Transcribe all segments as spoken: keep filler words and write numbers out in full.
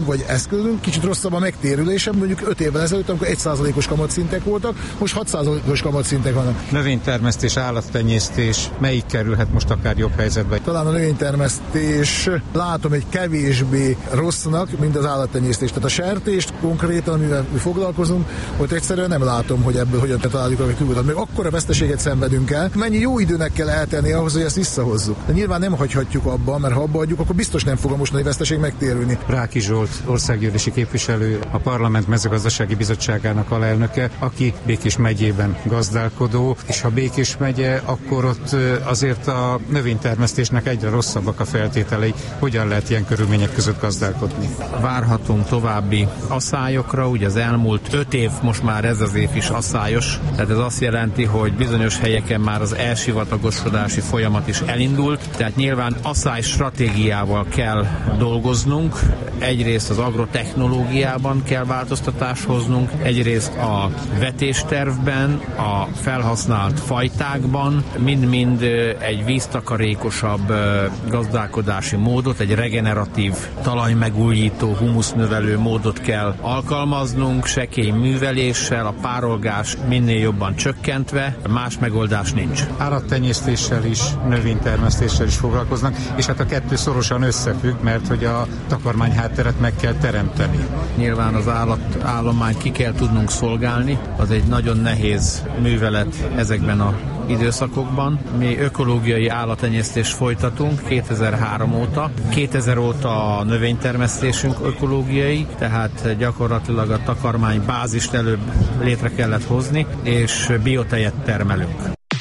vagy eszközünk, kicsit rosszabb a megtérülése, mondjuk öt évvel ezelőtt, amikor egy százalékos kamatszintek voltak, most hat százalékos kamatszintek vannak. Növénytermesztés, állattenyésztés, melyik kerülhet most akár jobb helyzetbe? Talán a növénytermesztés látom egy kevésbé rossznak, mint az állattenyésztés. Tehát a sertést konkrétan, amivel mi foglalkozunk, hogy egyszerűen nem látom, hogy ebből hogyan találjuk a kiutat. Még akkora veszteséget szenvedünk el, mennyi jó időnek kell eltenni ahhoz, hogy ezt visszahozzuk. De nyilván nem hagyhatjuk abba, mert ha abba adjuk, akkor biztos nem fog a mostani veszteség megtérülni. Ráki Zsolt, országgyűlési képviselő, a Parlament mezőgazdasági bizottságának alelnöke, aki Békés megyében gazdálkodó, és ha Békés megye, akkor ott azért a növénytermesztésnek egyre rosszabbak a feltételei. Hogyan lehet ilyen körülmények között gazdálkodni? Várhatunk további asszályokra, ugye az elmúlt öt év, most már ez az év is asszályos, tehát ez azt jelenti, hogy bizonyos helyeken már az elsivatagosodási folyamat is elindult, tehát nyilván asszály stratégiával kell dolgoznunk, egyrészt az agrotechnológiában kell változtatást hoznunk, egyrészt a vetéstervben, a felhasznált fajtákban, mind-mind egy víztakarékosabb gazdálkodási módot, egy regeneratív, talajmegújító, humusznövelő módot kell alkalmaznunk, sekély műveléssel, a párolgás minél jobban csökkentve, más megoldás nincs. Állattenyésztéssel is, növénytermesztéssel is foglalkoznak, és hát a kettő szorosan összefügg, mert hogy a takarmány hátteret meg kell teremteni. Nyilván az állatállományt ki kell tudnunk szolgálni, az egy nagyon nehéz művelet ezekben a időszakokban. Mi ökológiai állattenyésztést folytatunk kétezer-három óta. kétezer óta a növénytermesztésünk ökológiai, tehát gyakorlatilag a takarmány bázist előbb létre kellett hozni, és biotejet termelünk.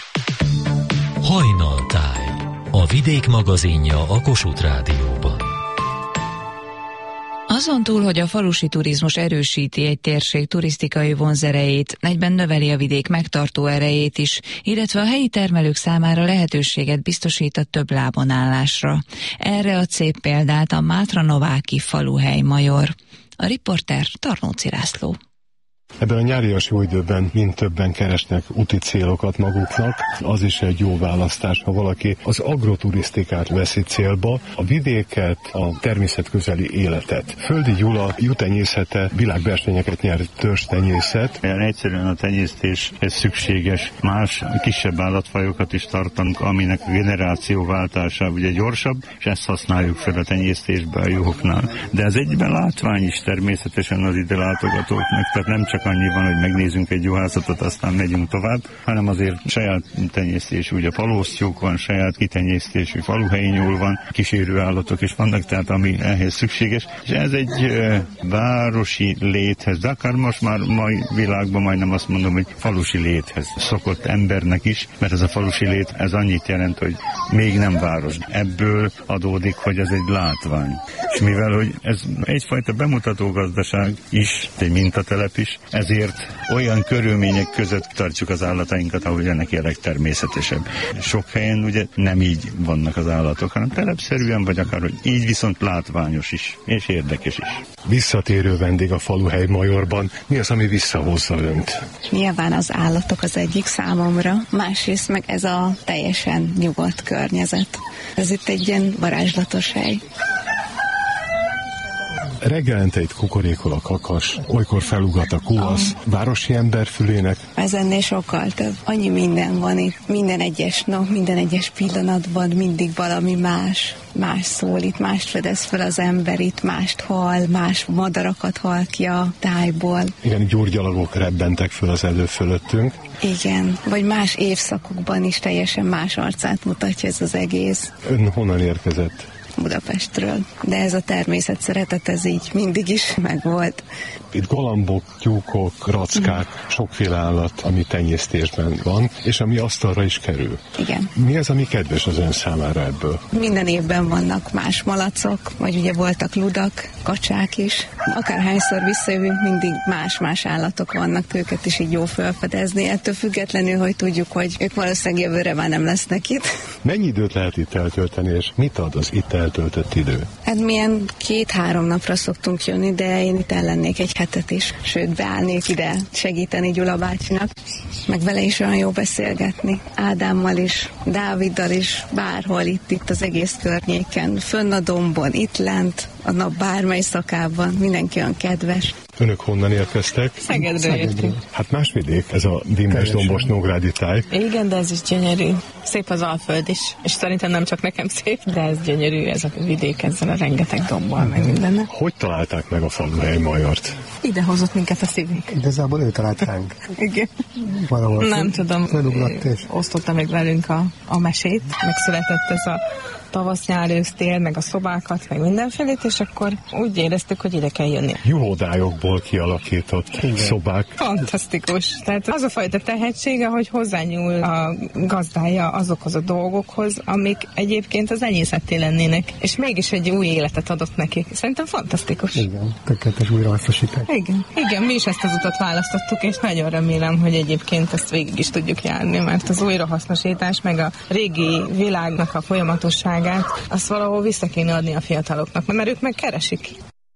Hajnaltáj, a Vidék magazinja a Kossuth Rádióban. Azon túl, hogy a falusi turizmus erősíti egy térség turisztikai vonzerejét, egyben növeli a vidék megtartó erejét is, illetve a helyi termelők számára lehetőséget biztosít a több lábon állásra. Erre a szép példát a Mátra-Nováki faluhely major. A riporter Tarnóci László. Ebben a nyárias jó időben mind többen keresnek úti célokat maguknak. Az is egy jó választás, ha valaki az agroturisztikát veszi célba, a vidéket, a természetközeli életet. Földi Gyula juhtenyészete világversenyeket nyert törzstenyészet. Egyszerűen a tenyésztés ez szükséges. Más kisebb állatfajokat is tartunk, aminek a generációváltása ugye gyorsabb, és ezt használjuk fel a tenyésztésben a juhoknál. De ez egyben látvány is természetesen az ide látogatóknak, tehát nem csak annyi van, hogy megnézünk egy juhászatot, aztán megyünk tovább, hanem azért saját tenyésztésű, ugye palósztjuk van, saját kitenyésztésű faluhelyi nyúl van, kísérő állatok is vannak, tehát ami ehhez szükséges. És ez egy e, városi léthez, de akár most már mai világban majdnem azt mondom, hogy falusi léthez szokott embernek is, mert ez a falusi lét, ez annyit jelent, hogy még nem város. Ebből adódik, hogy ez egy látvány. És mivel, hogy ez egyfajta bemutató gazdaság is, egy mintatelep is, ezért olyan körülmények között tartjuk az állatainkat, ahogy ennek a legtermészetesebb. Sok helyen ugye nem így vannak az állatok, hanem telepszerűen, vagy akár, hogy így viszont látványos is, és érdekes is. Visszatérő vendég a faluhely majorban. Mi az, ami visszahozza önt? Nyilván az állatok az egyik számomra, másrészt meg ez a teljesen nyugodt környezet. Ez itt egy ilyen varázslatos hely. Reggelente itt kukorékol a kakas, olykor felugat a kuasz, ah. városi ember fülének. Ez ennél sokkal több. Annyi minden van itt. Minden egyes nap, minden egyes pillanatban mindig valami más. Más szól itt, mást fedez fel az ember itt, mást hall, más madarakat hall ki a tájból. Igen, gyurgyalagok rebbentek föl az elő fölöttünk. Igen, vagy más évszakokban is teljesen más arcát mutatja ez az egész. Ön honnan érkezett? Budapestről, de ez a természet szeretet, ez így mindig is megvolt. Itt galambok, tyúkok, rackák, mm. sokféle állat, ami tenyésztésben van, és ami asztalra is kerül. Igen. Mi az, ami kedves az ön számára ebből? Minden évben vannak más malacok, vagy ugye voltak ludak, kacsák is. Akárhányszor visszajövünk, mindig más-más állatok vannak, őket is így jó felfedezni. Ettől függetlenül, hogy tudjuk, hogy ők valószínűleg jövőre már nem lesznek itt. Mennyi időt lehet itt eltölteni, és mit ad az itt eltöltött idő? Hát milyen két-három napra szoktunk jönni, de én itt ellennék egy hetet is. Sőt, beállnék ide segíteni Gyula bácsinak. Meg vele is olyan jó beszélgetni. Ádámmal is, Dáviddal is, bárhol itt, itt az egész környéken. Fönn a dombon, itt lent, a nap bármely szakában. Mindenki olyan kedves. Önök honnan érkeztek? Szegedről jöttünk. Hát más vidék, ez a dimbes dombos nógrádi táj. Igen, de ez is gyönyörű. Szép az Alföld is, és szerintem nem csak nekem szép, de ez gyönyörű, ez a vidék ezzel a rengeteg dombbal, meg mindennel. Hogy találták meg a faluhely Majort? Ide hozott minket a szívünk. Igazából ő talált ránk. Igen. Valahol nem tudom, és... osztotta meg velünk a, a mesét, megszületett ez a tavasz, nyár, ősz, tél, meg a szobákat, meg mindenfélét, és akkor úgy éreztük, hogy ide kell jönni. Juhodályokból kialakított igen. szobák. Fantasztikus. Tehát az a fajta tehetsége, hogy hozzányúl a gazdája azokhoz a dolgokhoz, amik egyébként az enyészetté lennének, és mégis egy új életet adott neki. Szerintem fantasztikus. Igen, tökéletes újrahasznosítás. Igen. Igen, mi is ezt az utat választottuk, és nagyon remélem, hogy egyébként ezt végig is tudjuk járni, mert az újrahasznosítás, meg a régi világnak a folyamatosság azt valahol vissza kéne adni a fiataloknak, mert ők meg keresik.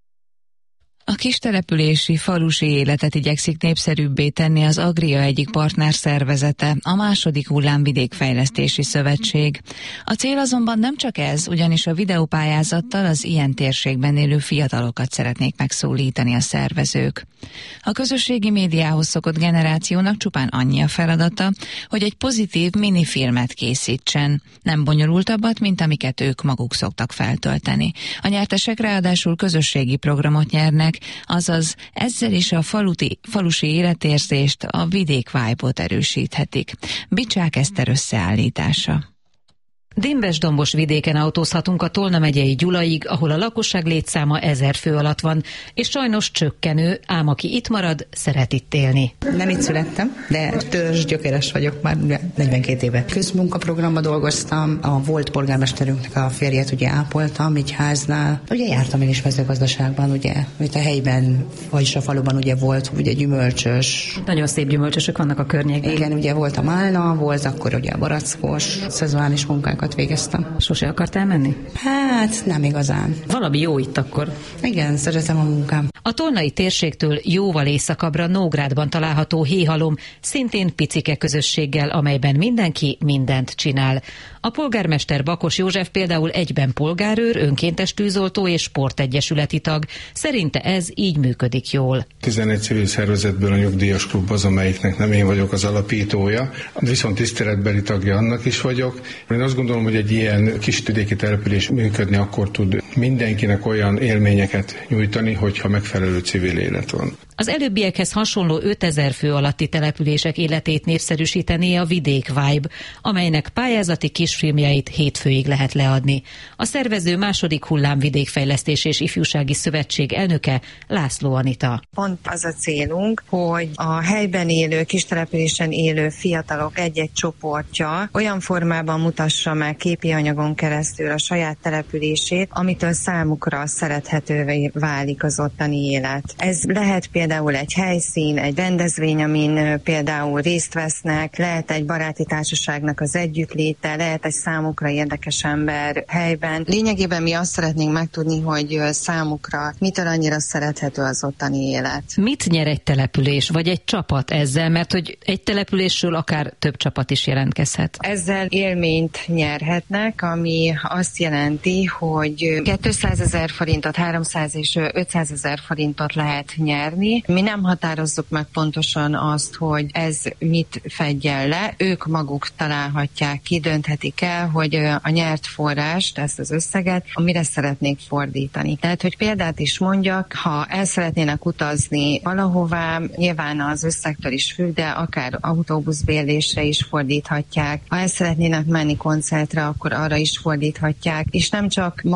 A kistelepülési falusi életet igyekszik népszerűbbé tenni az Agria egyik partnerszervezete, a második hullámvidékfejlesztési szövetség. A cél azonban nem csak ez, ugyanis a videópályázattal az ilyen térségben élő fiatalokat szeretnék megszólítani a szervezők. A közösségi médiához szokott generációnak csupán annyi a feladata, hogy egy pozitív minifilmet készítsen, nem bonyolultabbat, mint amiket ők maguk szoktak feltölteni. A nyertesek ráadásul közösségi programot nyernek, azaz ezzel is a faluti, falusi életérzést, a vidék vibe-ot erősíthetik. Bicsák Eszter összeállítása. Dimbes-dombos vidéken autózhatunk a Tolna megyei Gyulaig, ahol a lakosság létszáma ezer fő alatt van, és sajnos csökkenő, ám aki itt marad, szeret itt élni. Nem itt születtem, de törzs gyökeres vagyok már negyvenkét éve. Közmunkaprogramban dolgoztam, a volt polgármesterünknek a férjet ugye ápoltam egy háznál. Ugye jártam én is mezőgazdaságban, ugye, itt a helyben, vagyis a faluban ugye volt ugye gyümölcsös. Nagyon szép gyümölcsösök vannak a környékben. Igen, ugye volt a málna, volt akkor ugye a barackos, szezonális munkákat végeztem. Sose akartál menni? Hát nem igazán. Valami jó itt akkor. Igen, szeretem a munkám. A tolnai térségtől jóval északabbra Nógrádban található Héhalom, szintén picike közösséggel, amelyben mindenki mindent csinál. A polgármester Bakos József például egyben polgárőr, önkéntes tűzoltó és sportegyesületi tag. Szerinte ez így működik jól. tizenegy civil szervezetből a nyugdíjas klub az, amelyiknek nem én vagyok az alapítója, viszont tiszteletbeli tagja annak is vagyok. Én azt gondolom, hogy egy ilyen kis vidéki település működni akkor tud mindenkinek olyan élményeket nyújtani, hogyha megfelelő civil élet van. Az előbbiekhez hasonló ötezer fő alatti települések életét népszerűsítené a Vidék Vibe, amelynek pályázati kisfilmjeit hétfőig lehet leadni. A szervező második hullám vidékfejlesztés és ifjúsági szövetség elnöke László Anita. Pont az a célunk, hogy a helyben élő, kistelepülésen élő fiatalok egy-egy csoportja olyan formában mutassa meg képi anyagon keresztül a saját települését, amitől számukra szerethetővé válik az ottani élet. Ez lehet például egy helyszín, egy rendezvény, amin például részt vesznek, lehet egy baráti társaságnak az együttléte, lehet egy számukra érdekes ember helyben. Lényegében mi azt szeretnénk megtudni, hogy számukra mitől annyira szerethető az ottani élet. Mit nyer egy település, vagy egy csapat ezzel, mert hogy egy településről akár több csapat is jelentkezhet? Ezzel élményt nyerhetnek, ami azt jelenti, hogy kétszázezer forintot, háromszáz és ötszázezer forintot lehet nyerni. Mi nem határozzuk meg pontosan azt, hogy ez mit fedjen le. Ők maguk találhatják ki, dönthetik el, hogy a nyert forrást, ezt az összeget, amire szeretnék fordítani. Tehát, hogy példát is mondjak, ha el szeretnének utazni valahová, nyilván az összegtől is függ, de akár autóbuszbérlésre is fordíthatják. Ha el szeretnének menni koncertre, akkor arra is fordíthatják. És nem csak maguk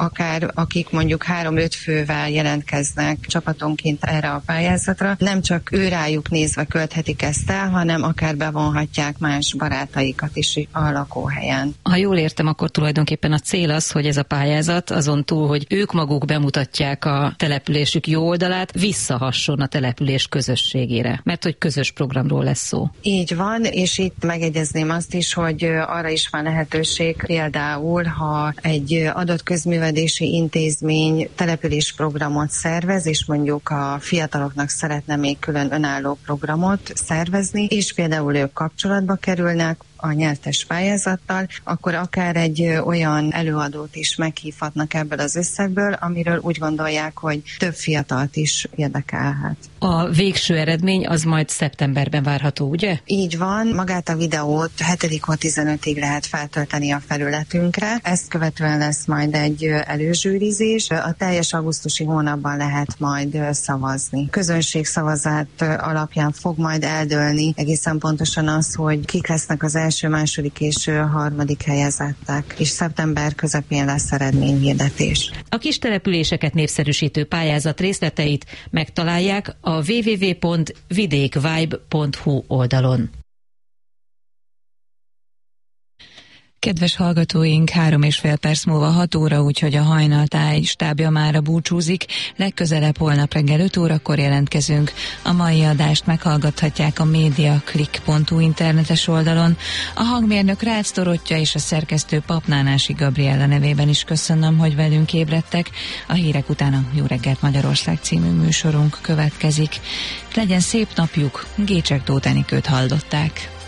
akár akik mondjuk három-öt fővel jelentkeznek csapatonként erre a pályázatra, nem csak ő rájuk nézve költhetik ezt el, hanem akár bevonhatják más barátaikat is a lakóhelyen. Ha jól értem, akkor tulajdonképpen a cél az, hogy ez a pályázat azon túl, hogy ők maguk bemutatják a településük jó oldalát, visszahasson a település közösségére, mert hogy közös programról lesz szó. Így van, és itt megegyezném azt is, hogy arra is van lehetőség, például, ha egy adott közművelési intézmény településprogramot szervez, és mondjuk a fiataloknak szeretne még külön önálló programot szervezni, és például ők kapcsolatba kerülnek a nyertes pályázattal, akkor akár egy olyan előadót is meghívhatnak ebből az összegből, amiről úgy gondolják, hogy több fiatalt is érdekelhet. A végső eredmény az majd szeptemberben várható, ugye? Így van, magát a videót hetedik hó tizenötödig lehet feltölteni a felületünkre, ezt követően lesz majd egy előzsűrizés, a teljes augusztusi hónapban lehet majd szavazni. Közönségszavazat alapján fog majd eldőlni egészen pontosan az, hogy kik lesznek az első, második és harmadik helyezettek, és szeptember közepén lesz eredményhirdetés. A kis településeket népszerűsítő pályázat részleteit megtalálják a double-u double-u double-u pont vidékvibe pont hu oldalon. Kedves hallgatóink, három és fél perc múlva hat óra, úgyhogy a Hajnaltáj stábja mára búcsúzik. Legközelebb holnap reggel öt órakor jelentkezünk. A mai adást meghallgathatják a mediaclick pont hu internetes oldalon. A hangmérnök Rácz Dorottya és a szerkesztő Papnánási Gabriella nevében is köszönöm, hogy velünk ébredtek. A hírek után a Jó reggelt Magyarország című műsorunk következik. Legyen szép napjuk, Gécsek Tóth Enikőt hallották.